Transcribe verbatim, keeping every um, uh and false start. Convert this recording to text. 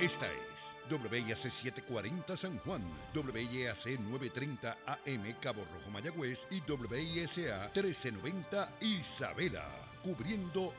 Esta es W I A C setecientos cuarenta San Juan, W I A C novecientos treinta A M Cabo Rojo Mayagüez y W I S A mil trescientos noventa Isabela, cubriendo